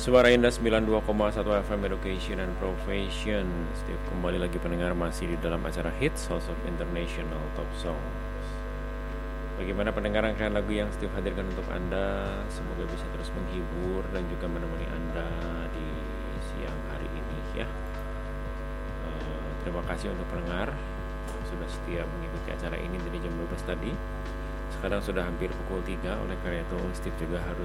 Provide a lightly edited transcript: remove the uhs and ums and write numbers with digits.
Suara Indah 92,1 FM Education and Profession. Steve kembali lagi pendengar masih di dalam acara Hits House of International Top Songs. Bagaimana pendengaran lagu yang Steve hadirkan untuk Anda? Semoga bisa terus menghibur dan juga menemani Anda di siang hari ini ya. Terima kasih untuk pendengar sudah setia mengikuti acara ini dari jam 12 tadi. Sekarang sudah hampir pukul 3, oleh karena itu Steve juga harus